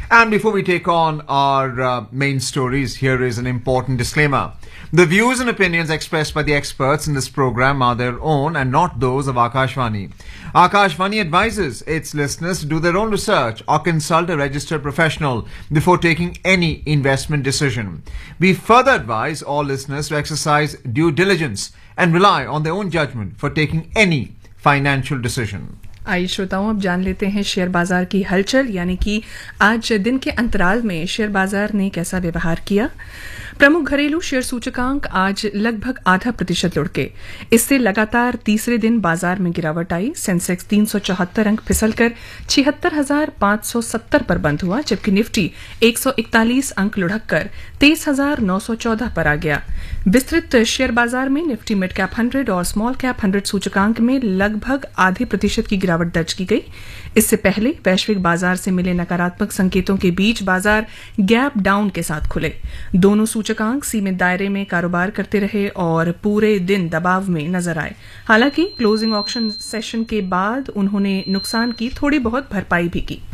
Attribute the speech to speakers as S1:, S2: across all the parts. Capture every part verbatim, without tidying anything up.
S1: And before we take on our uh, main stories, here is an important disclaimer. The views and opinions expressed by the experts in this program are their own and not those of Akashvani. Akashvani advises its listeners to do their own research or consult a registered professional before taking any investment decision. We further advise all listeners to exercise due diligence and rely on their own judgment for taking any financial decision.
S2: आइए श्रोताओं, अब जान लेते हैं share बाजार की हलचल, यानी कि आज दिन के अंतराल में शेयर बाजार ने कैसा व्यवहार किया। प्रमुख घरेलू शेयर सूचकांक आज लगभग आधा प्रतिशत लुढ़के। इससे लगातार तीसरे दिन बाजार में गिरावट आई। सेंसेक्स तीन सौ चौहत्तर अंक फिसलकर छिहत्तर हजार पांच सौ सत्तर पर बंद हुआ, जबकि निफ्टी एक सौ इकतालीस अंक लुढ़ककर तेईस हजार नौ सौ चौदह पर आ गया। विस्तृत शेयर बाजार में निफ्टी मिड कैप हंड्रेड और स्मॉल कैप हंड्रेड सूचकांक में लगभग आधे प्रतिशत की गिरावट दर्ज की गई। इससे पहले वैश्विक बाजार से मिले नकारात्मक संकेतों के बीच बाजार गैप डाउन के साथ खुले। दोनों सूचकांक सीमित दायरे में कारोबार करते रहे और पूरे दिन दबाव में नजर आए। हालांकि क्लोजिंग ऑक्शन सेशन के बाद उन्होंने नुकसान की थोड़ी बहुत भरपाई भी की।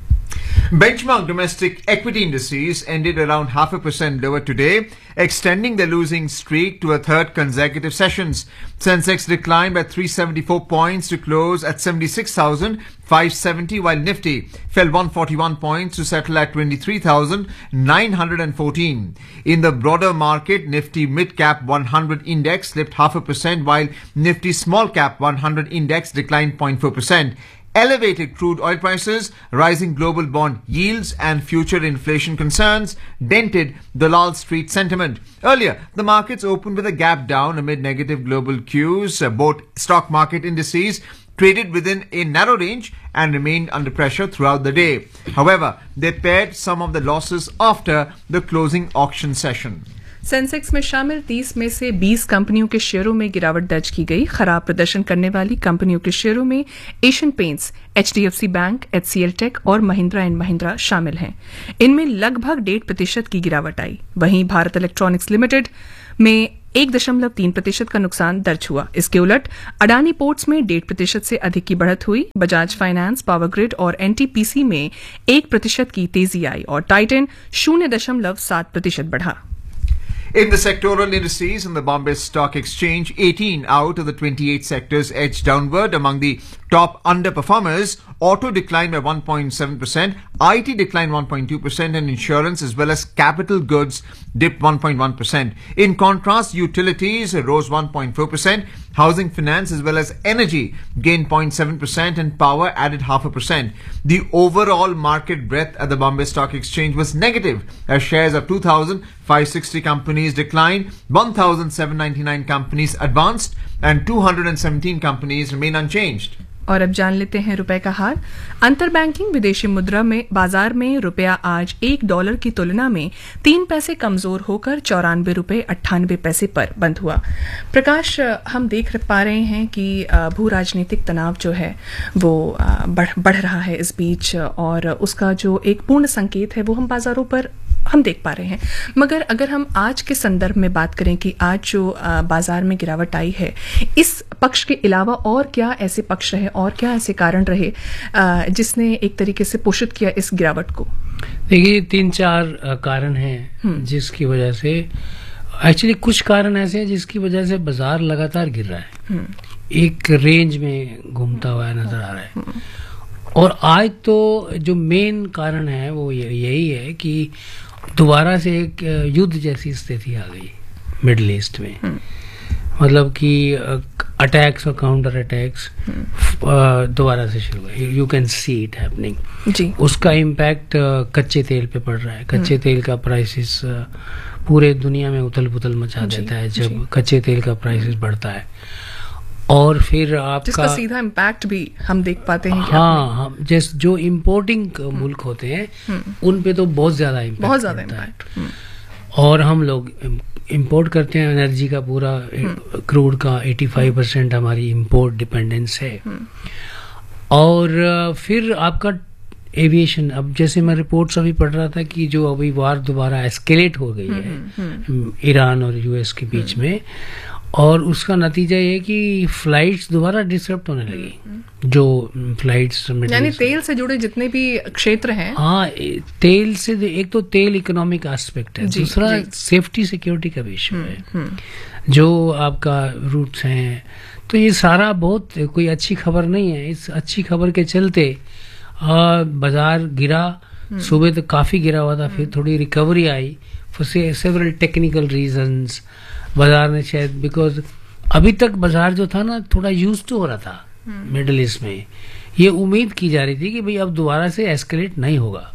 S1: Benchmark domestic equity indices ended around half a percent lower today, extending their losing streak to a third consecutive sessions. Sensex declined by three hundred seventy-four points to close at seventy-six thousand five hundred seventy, while Nifty fell one hundred forty-one points to settle at twenty-three thousand nine hundred fourteen. In the broader market, Nifty Mid Cap one hundred index slipped half a percent, while Nifty Small Cap one hundred index declined zero point four percent. Elevated crude oil prices, rising global bond yields and future inflation concerns dented the Wall Street sentiment. Earlier, the markets opened with a gap down amid negative global cues. Both stock market indices traded within a narrow range and remained under pressure throughout the day. However, they pared some of the losses after the closing auction session.
S2: Sensex में शामिल तीस में से बीस कंपनियों के शेयरों में गिरावट दर्ज की गई। खराब प्रदर्शन करने वाली कंपनियों के शेयरों में Asian paints, HDFC bank, HCL take और महिंद्रा एंड महिंद्रा शामिल हैं। इनमें लगभग डेढ़ प्रतिशत की गिरावट आई। वहीं भारत इलेक्ट्रॉनिक्स लिमिटेड में एक दशमलव तीन प्रतिशत का नुकसान दर्ज हुआ। इसके उलट अडानी पोर्ट्स में डेढ़ प्रतिशत से अधिक की बढ़त हुई। बजाज फाइनेंस, पावर ग्रिड और एनटीपीसी में एक प्रतिशत की तेजी आई और टाइटन शून्य दशमलव सात प्रतिशत बढ़ा।
S1: In the sectoral indices on the Bombay Stock Exchange, eighteen out of the twenty-eight sectors edged downward. Among the top underperformers, auto declined by one point seven percent, I T declined one point two percent, and insurance as well as capital goods dipped one point one percent. In contrast, utilities rose one point four percent, housing finance as well as energy gained zero point seven percent, and power added half a percent. The overall market breadth at the Bombay Stock Exchange was negative, as shares of two thousand five hundred sixty companies declined, one thousand seven hundred ninety-nine companies advanced, and two hundred seventeen companies remain unchanged.
S2: और अब जान लेते हैं रुपए का हाल। अंतर banking विदेशी मुद्रा में बाजार में रुपया आज एक डॉलर की तुलना में तीन पैसे कमजोर होकर चौरानवे रुपए अट्ठानवे पैसे पर बंद हुआ। प्रकाश, हम देख पा रहे हैं कि भू राजनीतिक तनाव जो है वो बढ़ बढ़ रहा है इस बीच, और उसका जो एक पूर्ण संकेत है वो हम बाजारों पर हम देख पा रहे हैं। मगर अगर हम आज के संदर्भ में बात करें कि आज जो बाजार में गिरावट आई है, इस पक्ष के अलावा और क्या ऐसे पक्ष रहे और क्या ऐसे कारण रहे जिसने एक तरीके से पोषित किया इस गिरावट को?
S3: देखिए, तीन चार कारण हैं जिसकी वजह से, एक्चुअली कुछ कारण ऐसे हैं जिसकी वजह से बाजार लगातार गिर रहा है, एक रेंज में घूमता हुआ नजर आ रहा है। और आज तो जो मेन कारण है वो यही है कि दोबारा से एक युद्ध जैसी स्थिति आ गई मिडिल ईस्ट में। मतलब कि अटैक्स और काउंटर अटैक्स दोबारा से शुरू हुए। You can see it happening. उसका इम्पैक्ट कच्चे तेल पे पड़ रहा है। कच्चे तेल का प्राइसेस पूरे दुनिया में उथल पुथल मचा देता है जब कच्चे तेल का प्राइसेस बढ़ता है। और फिर आपका
S2: जिसका सीधा इम्पैक्ट भी हम देख पाते हैं।
S3: हाँ, हम जैसे जो इम्पोर्टिंग मुल्क होते हैं उन पे तो बहुत ज्यादा इम्पैक्ट
S2: बहुत ज्यादा इम्पैक्ट।
S3: और हम लोग इंपोर्ट करते हैं एनर्जी का, पूरा क्रूड का पचासी परसेंट हमारी इंपोर्ट डिपेंडेंस है। और फिर आपका एविएशन, अब जैसे मैं रिपोर्ट्स अभी पढ़ रहा था कि जो अभी वार दोबारा एस्केलेट हो गई है ईरान और यूएस के बीच में, और उसका नतीजा ये कि फ्लाइट्स दोबारा डिसरप्ट होने लगी, जो फ्लाइट्स
S2: यानी तेल से जुड़े जितने भी क्षेत्र हैं।
S3: हाँ, तेल से एक तो तेल इकोनॉमिक एस्पेक्ट है, दूसरा सेफ्टी सिक्योरिटी का भी इशू है, जो आपका रूट्स हैं। तो ये सारा बहुत कोई अच्छी खबर नहीं है। इस अच्छी खबर के चलते बाजार गिरा, सुबह तो काफी गिरा हुआ था, फिर थोड़ी recovery I for several technical reasons. बाजार ने शायद बिकॉज अभी तक बाजार जो था ना थोड़ा यूज टू हो रहा था मिडिल ईस्ट में, ये उम्मीद की जा रही थी कि भाई अब दोबारा से एस्केलेट नहीं होगा।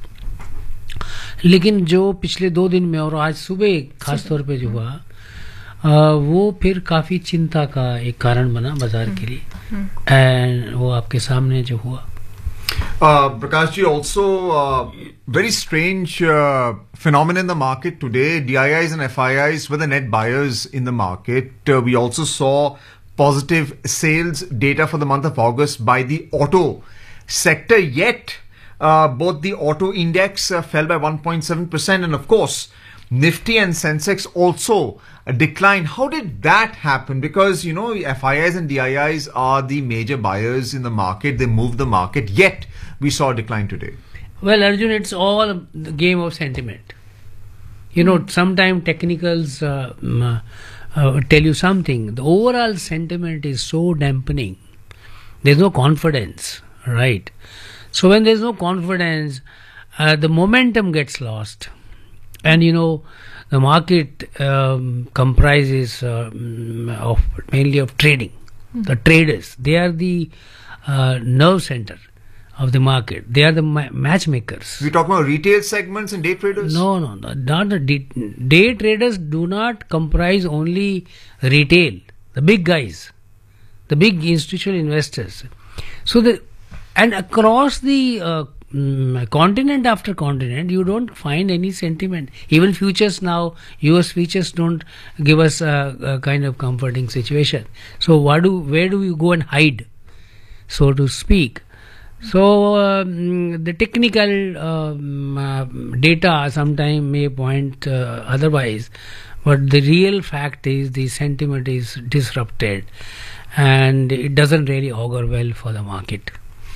S3: लेकिन जो पिछले दो दिन में और आज सुबह खासतौर पे जो हुआ आ, वो फिर काफी चिंता का एक कारण बना बाजार के लिए, एंड वो आपके सामने जो हुआ।
S1: Uh, Prakash ji, also uh, very strange uh, phenomenon in the market today. D I Is and F I Is were the net buyers in the market. Uh, we also saw positive sales data for the month of August by the auto sector. Yet, uh, both the auto index uh, fell by one point seven percent, and of course, Nifty and Sensex also uh, declined. How did that happen? Because, you know, F I Is and D I Is are the major buyers in the market. They move the market. Yet, we saw a decline today.
S3: Well, Arjun, it's all the game of sentiment. You know, sometimes technicals uh, uh, uh, tell you something. The overall sentiment is so dampening. There's no confidence, right? So when there's no confidence, uh, the momentum gets lost. And you know, the market um, comprises uh, of mainly of trading. Mm-hmm. The traders, they are the uh, nerve center of the market. They are the ma- matchmakers.
S1: We talk about retail segments and day traders?
S3: No, no, no, not the day, day traders do not comprise only retail. The big guys, the big institutional investors. So the and across the uh, Mm, continent after continent, you don't find any sentiment. Even futures now, U S futures don't give us a, a kind of comforting situation. So, what do where do you go and hide, so to speak? So, um, the technical um, uh, data sometimes may point uh, otherwise, but the real fact is the sentiment is disrupted, and it doesn't really augur well for the market.